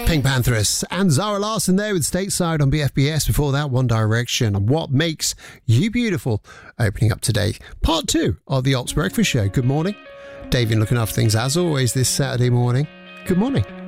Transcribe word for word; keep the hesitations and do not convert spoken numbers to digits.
Pink Panthers and Zara Larsson there with Stateside on B F B S. Before that, One Direction and What Makes You Beautiful. Opening up today, part two of the Ops Breakfast Show. Good morning. David looking after things as always this Saturday morning. Good morning.